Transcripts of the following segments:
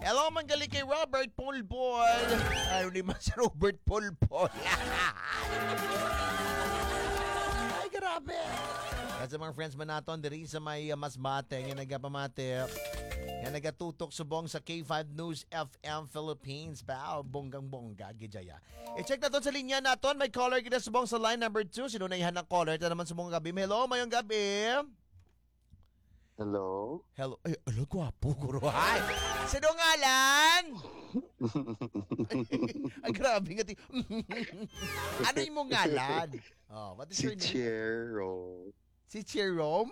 Hello, manggali kay Robert Pulpol. Ano naman si Robert Pulpol? Ay, grabe. At sa mga friends man natin, diri sa may Masbate, nga nagapamate, nga nagatutok subong sa K5 News FM Philippines. Pao, bonggang-bongga, gijaya. I-check natin sa linya natin. May caller kita subong sa line number 2. Sino na ihan ng caller? Ito naman subong gabi. Hello, mayong gabi. Hello? Hello. Ay, alo, gwapo, guro. Hi. Sino ngalan? Ay, grabe nga. Ano yung mong ngalan? Oh, what is Si your name? Chero. Si Jerome?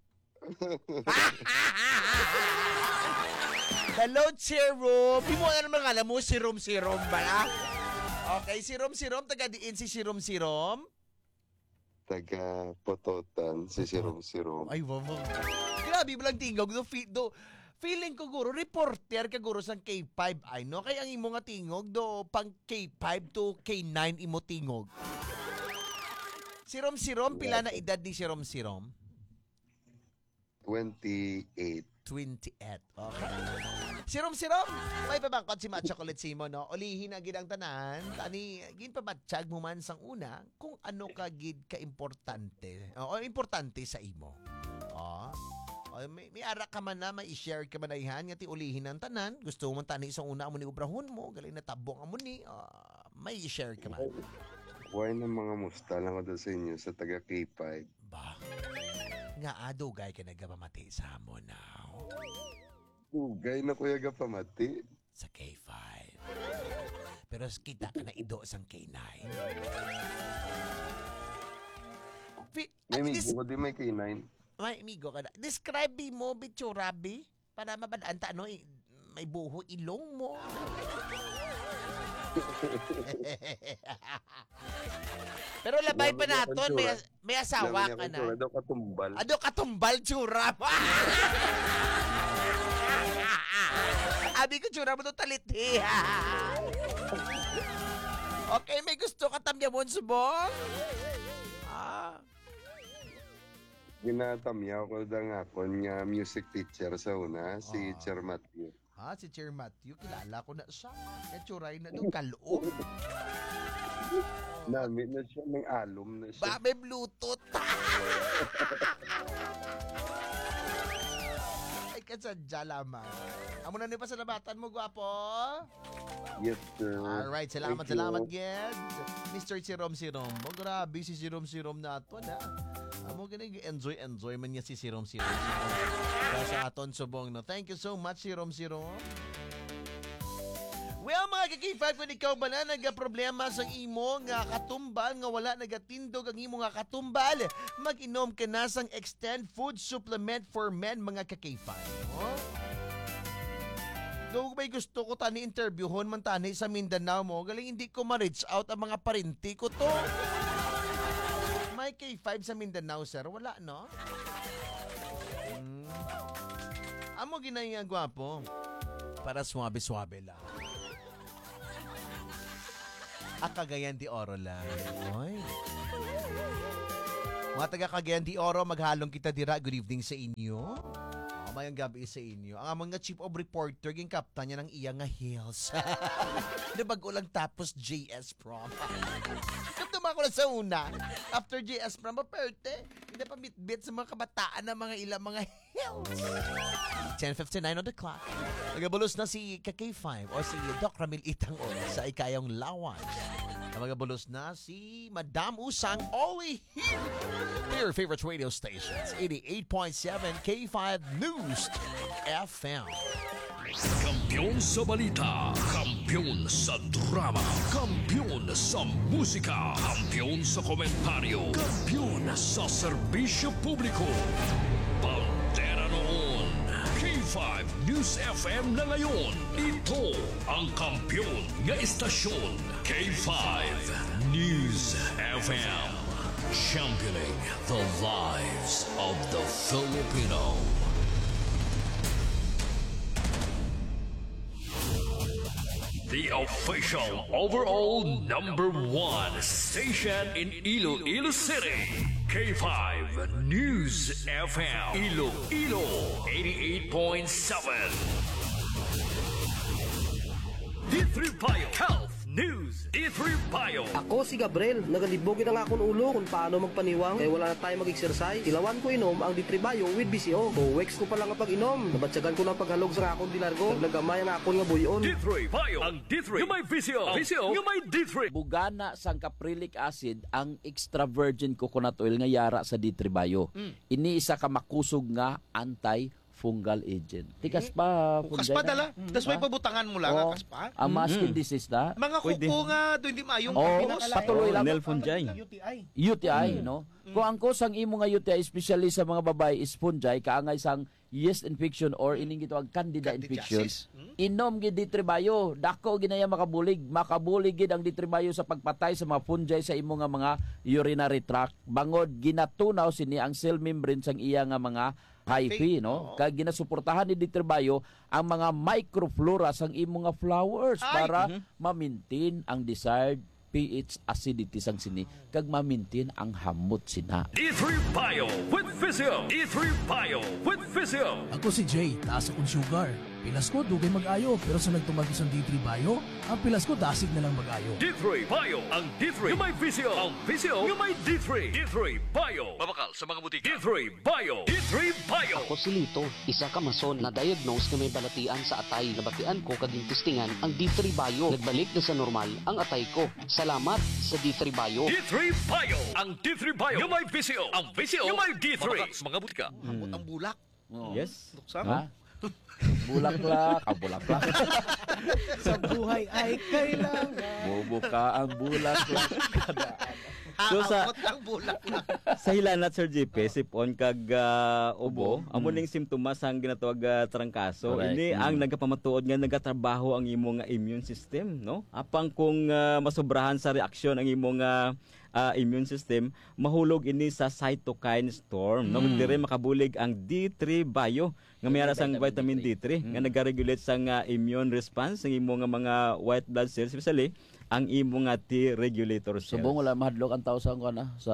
Hello, Jerome. Di mo ano naman alam mo, Sirom ba? Okay, Sirom, taga diin si Sirom. Taga Pototan, si Sirom. Ay, wow. Grabe mo lang tingog. Feeling ko, guro, reporter ka, guro, sa K5. Ay, no? Kaya ang imo nga tingog, pang K5 to K9 imo tingog. Sirom, pila na edad ni Sirom? 28. 28. Okay. Sirom, may pabangkot si Matt Chocolate Simo, no? Ulihin na gid ang tanan. Tani, gin pamatsyag mo man sang una kung ano ka gid ka-importante. O importante sa imo. May ara ka man na, may i-share ka man na ihan, nga ti ulihin ang tanan. Gusto mo man tani isang una amo ni ubrahon mo, galing na tabong amo ni, may i-share ka man. Why na mga musta lang ako sa inyo sa taga K5? Ba? Nga adugay ka nagapamati sa amo now. Ugay na kuya ga pamati. Sa K5. Pero kita ka na ido sang K9. May amigo ko di may K9. May amigo ka na. Describe mo, Bichurabi, para mabadaan ta, ano, may buho ilong mo. Pero labay pa naton, may asawa ka na. Ado katumbal. Ado katumbal, tsura. Abi ko, tsura mo to taliti. Okay, may gusto ka tamya mo, subong? Ginatamyaw ko da nga ako nga music teacher sa una, si Sir Matthew. Si Sir Matthew, kilala ko na siya. Tsuray na doon, kaloob. Namit na siya, ng alum na siya. Ba, may Bluetooth. Ay, kasadya lamang. Amo na pa sa labatan mo, gwapo. Yes, sir. Alright, salamat, Ged. Mr. Sirom. Oh, grabe si Sirom na ito, na. Amo ganun, enjoy man niya si Sirom. Kaya sa aton subong, no. Thank you so much, Sirom. Well, mga K5, kung ikaw ba na nagka-problema sa imo nga katumbal, nga wala nagatindog ang imo nga katumbal, mag-inom ka na sang Extend Food Supplement for Men, mga K5. Oh? Kung may gusto ko tani interviewon man tani sa Mindanao mo, galing hindi ko ma-reach out ang mga parinti ko to. May K5 sa Mindanao, sir. Wala, no? Amo ginaya gwapo. Para swabe-swabe lang. Cagayan de Oro lang. Oy. Mga taga Cagayan de Oro, maghalong kita dira. Good evening sa inyo. Mayang gabi sa inyo. Ang amang nga chief of reporter, yung kaptan niya ng iyang nga hills. Nabago lang tapos JS Prom. Kaptuma ko na sa una. After JS Prom, maperte. Hindi pa bit-bit sa mga kabataan ng mga ilang mga hills. 10:59 on the clock. Nagabulos na si K5 o si Doc Ramil Itangol sa ikayong lawan. Magabulos na si Madam Usang, only here to your favorite radio stations, 88.7 K5 News FM. Kampiyon sa balita, kampiyon sa drama, kampiyon sa musika, kampiyon sa komentaryo, kampiyon sa serbisyo publiko. Pantera noon, K5 News FM na ngayon. Ito ang kampiyon nga istasyon, K5 News FM. Championing the lives of the Filipino. The official overall #1 station in Iloilo City. K5 News FM. Iloilo 88.7. D3 Bio Health News. D3 Bio. Ako si Gabriel, nagalibogin ang akong ulo kung paano magpaniwang kaya wala na tayo mag-exercise. Ilawan ko inom ang D3 Bio with BCO. 2 weeks ko pa lang ang pag-inom. Nabatsagan ko ng paghalog sa akong dilargo. Nagnagamay ang akong nga buyon. D3 Bio. Ang D3 yung may VCO. VCO yung may D3. Bugana sang caprylic acid ang extra virgin coconut oil nga yara sa D3 Bio. Ini isa ka makusog nga anti-fungal agent. Tikas pa Bukas pa dala. Tapos may pabutangan mo lang, Oo. kas pa. Ang mga skin disease na Mga kuko nga, doon hindi maayong patuloy lang. UTI. UTI, no? Kung ang kusang imo nga UTI, especially sa mga babae, is fungi, kaangay sang yeast infection or ining gitawag candida infection, Candidiasis. inom gid D3 dako ginaya makabulig gid ang D3 sa pagpatay sa mga fungi sa imo nga mga urinary tract. Bangod ginatunaw sini ang cell membrane sang iya nga mga hyphae, no? Kag ginasuportahan ni D3 ang mga microflora sang imo nga flowers para ma-maintain ang desired pH acidity sang sini kag ma-maintain ang hamot sina. D3 Bio with Physio. D3 Bio with Physio. Ako si Jay, taas akong sugar. Pilas ko, dugay mag-ayo. Pero sa nagtumagos ang D3 Bio, ang pilas ko dasig na lang mag-ayo. D3 Bio. Ang D3 yung may VCO. Ang VCO yung may D3. D3 Bio. Mabakal sa mga butika. D3 Bio. D3 Bio. Ako si Lito, isa ka mason na diagnose na may balatian sa atay. Nabatian ko kaging testingan ang D3 Bio. Nagbalik na sa normal ang atay ko. Salamat sa D3 Bio. D3 Bio. Ang D3 Bio yung may VCO. Ang VCO yung may D3. Mabakal sa mga butika. Hamot ang bulak. Yes. Luksan. Ha? Bulaklak, bulaklak. Sa buhay ay kailangan. Bubuka ang bulaklak. So sa Hamot ang bulak na. sa hilanat Sir JP sipon kag ubo amo ning simptomas ang ginatawag trangkaso Correct. ini ang nagapamatuod nga nagatrabaho ang imo nga immune system no apang kung masobrahan sa reaksyon ang imo nga immune system mahulog ini sa cytokine storm no dire makabulig ang D3 Bio nga mayara sang vitamin D3 nga nagaregulate sang immune response ng imo nga mga white blood cells especially ang imo nga T regulator cells. Subong wala mahadlok ang tao sa sa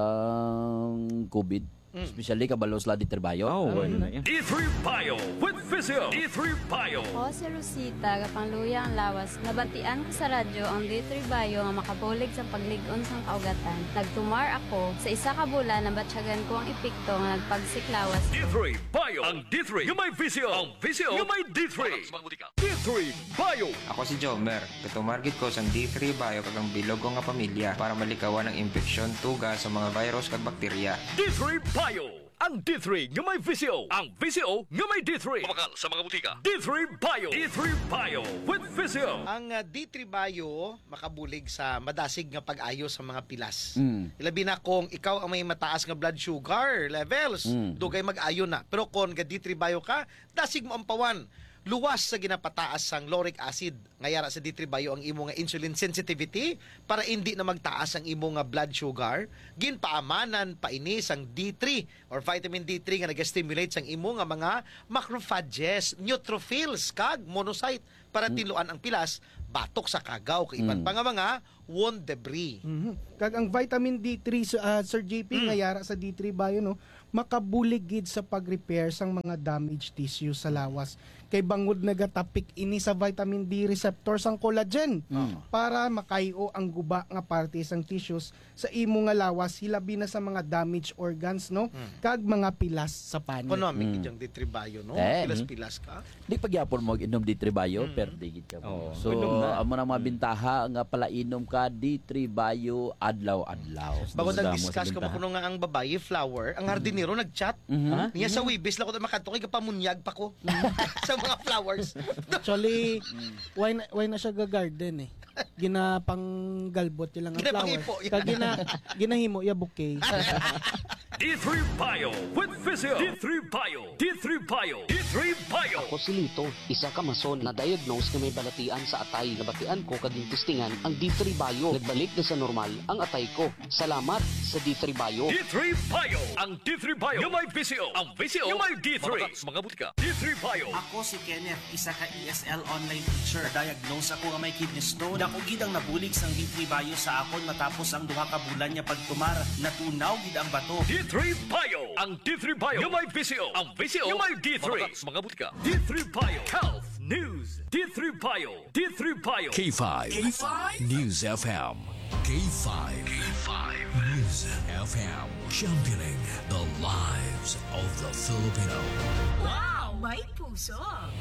COVID. Especially kabalos la di trabayo. Oh, wala na yan. D3 Bio with Physio. D3 Bio. Ako si Rosita, kapangluya ang lawas. Nabatian ko sa radyo ang D3 Bio nga makabulig sa pagligon sang kaugatan. Nagtumar ako. Sa isa ka bulan, nabatsyagan ko ang epekto nga nagpagsiklawas. D3 Bio. Ang D3 yung may VCO. Ang VCO yung may D3. D3 Bio. Ako si Jomer. Katumargit ko sang D3 Bio kagang bilog ko nga pamilya para malikawan ang infeksyon, tuga sa mga virus kag bakterya. D3 Bio. Ang D3 yung may VCO. Ang VCO yung may D3. Mabakal sa mga butika. D3 Bio. D3 Bio with VCO. Ang D3 Bio makabulig sa madasig nga pag-ayo sa mga pilas. Ilabi na kung ikaw ang may mataas nga blood sugar levels, dugay mag-ayo na. Pero kung ga D3 Bio ka, dasig mo ang pawan. Luwas sa ginapataas sang lauric acid ngayara sa D3 Bio ang imo nga insulin sensitivity para hindi na magtaas ang imo nga blood sugar. Ginpaamanan pa ini sang D3 or vitamin D3 nga nag-stimulate sang imo nga mga macrophages, neutrophils kag monocyte para tiluan ang pilas batok sa kagaw kay iban pa nga mga wound debris. Kag ang vitamin D3 Sir JP nga yara sa D3 Bio no makabulig gid sa pag-repair sang mga damaged tissue sa lawas kay bangod nagatapik ini sa vitamin D receptor sang collagen para makayo ang guba nga parte sang tissues sa imo nga lawas hilabi na sa mga damaged organs no kag mga pilas sa pani. Economic ijang D3 Bio no. Pilas-pilas ka. Di pagyapon mo inom D3 Bio, pero digit ka mo. So, inom na. amo na mga bintaha nga pala inom ka D3 Bio adlaw-adlaw. Bago Damo nag-discuss sa ko bintahan. kuno nga ang babae flower, ang hardinero nag-chat. Niya sa Webis lang ko makadto kay kapamunyag pa ko sa mga flowers. Actually why na siya ga-garden eh. Ginapang galbot lang ang Ginapangipo, flower. Kag ginahimo ya bouquet. D3 Bio with Physio. D3 Bio. D3 Bio. D3 Bio. Ako si Lito, isa ka mason na diagnose na may balatian sa atay. Nabatian ko kaging testingan ang D3 Bio. Nagbalik na sa normal ang atay ko. Salamat sa D3 Bio. D3 Bio. Ang D3 Bio yung may VCO. Ang VCO yung may D3. Mabakal sa mga butika. D3 Bio. Ako si Kenneth, isa ka ESL online teacher. Diagnose ako nga may kidney stone. Ako gid ang nabulig sang D3 Bio sa akon matapos ang duha ka bulan niya pagtumar. Natunaw gid ang bato. D3 Bio. Ang D3 Bio yung may VCO. Ang VCO yung may D3. Mabakal sa mga butika. D3 Bio Health News. D3 Payo. D3 Payo. K5. News FM. K5. News FM. Championing the lives of the Filipino. Wow! May puso!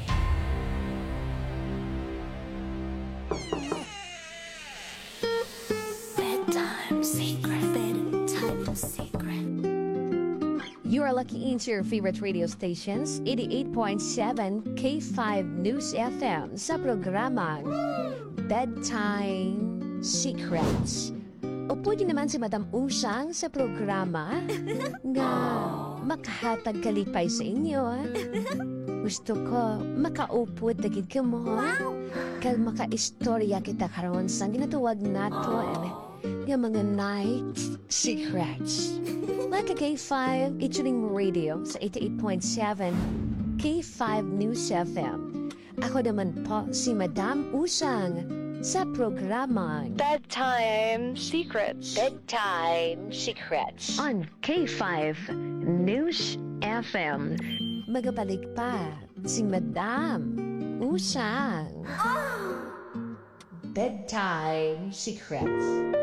Bedtime secret. Bedtime secret. You are lucky into your favorite radio stations, 88.7 K5 News FM sa programang Bedtime Secrets. O pwede naman si Madam Usang sa programa nga makahatag kalipay sa inyo. Gusto ko makaupod dagid ka mo. Kag makaistorya kita karon sa ginatuwag naton nga mga night secrets. Like a K5 featuring radio sa 88.7 K5 News FM. Ako naman po si Madam Usang sa programa Bedtime Secrets. Bedtime Secrets on K5 News FM. Magabalik pa si Madam Usang. Bedtime Secrets.